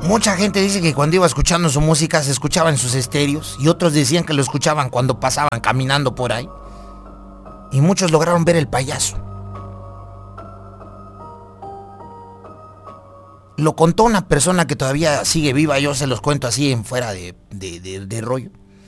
Mucha gente dice que cuando iba escuchando su música se escuchaba en sus estéreos, y otros decían que lo escuchaban cuando pasaban caminando por ahí. Y muchos lograron ver el payaso. Lo contó una persona que todavía sigue viva, yo se los cuento así en fuera de rollo.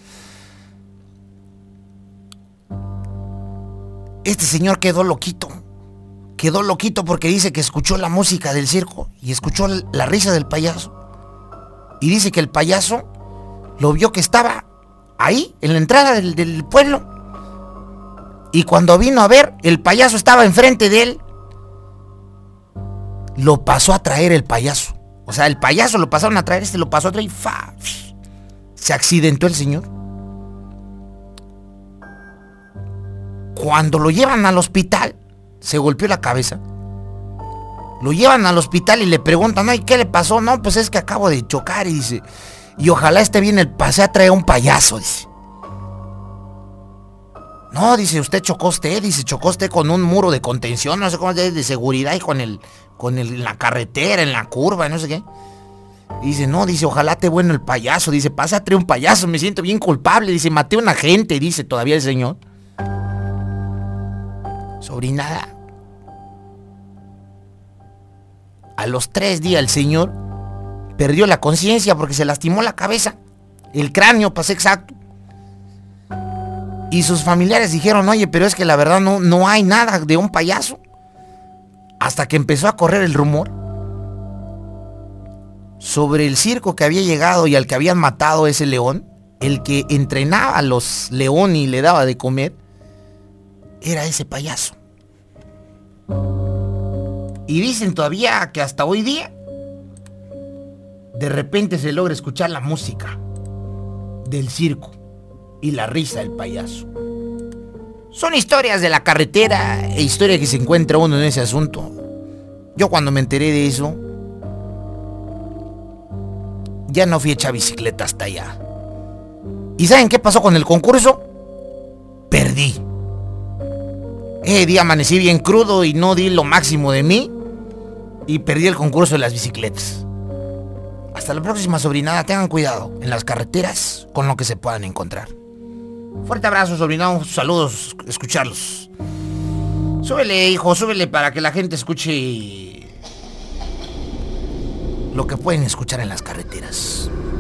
Este señor quedó loquito porque dice que escuchó la música del circo y escuchó la risa del payaso. Y dice que el payaso lo vio que estaba ahí, en la entrada del pueblo. Y cuando vino a ver, el payaso estaba enfrente de él. Lo pasó a traer el payaso. O sea, el payaso lo pasaron a traer, lo pasó a traer y se accidentó el señor. Cuando lo llevan al hospital, se golpeó la cabeza. Lo llevan al hospital y le preguntan, ay, ¿qué le pasó? No, pues es que acabo de chocar, y dice, y ojalá esté bien, el pasé a traer un payaso, dice. No, dice, usted chocó usted con un muro de contención, no sé cómo es, de seguridad, y con la carretera, en la curva, no sé qué. Y dice, no, dice, ojalá esté bueno el payaso, dice, pasa a traer un payaso, me siento bien culpable, dice, maté a una gente, dice todavía el señor. Sobrinada. A los 3 días el señor perdió la conciencia porque se lastimó la cabeza, el cráneo, para ser exacto. Y sus familiares dijeron, oye, pero es que la verdad no hay nada de un payaso. Hasta que empezó a correr el rumor sobre el circo que había llegado y al que habían matado ese león. El que entrenaba a los leones y le daba de comer era ese payaso. Y dicen todavía que hasta hoy día de repente se logra escuchar la música del circo y la risa del payaso. Son historias de la carretera e historias que se encuentra uno en ese asunto. Yo cuando me enteré de eso, ya no fui a echar bicicleta hasta allá. ¿Y saben qué pasó con el concurso? Perdí. Ese día amanecí bien crudo y no di lo máximo de mí. Y perdí el concurso de las bicicletas. Hasta la próxima, sobrinada. Tengan cuidado en las carreteras con lo que se puedan encontrar. Fuerte abrazo, sobrinado. Saludos, escucharlos. Súbele, hijo, súbele para que la gente escuche lo que pueden escuchar en las carreteras.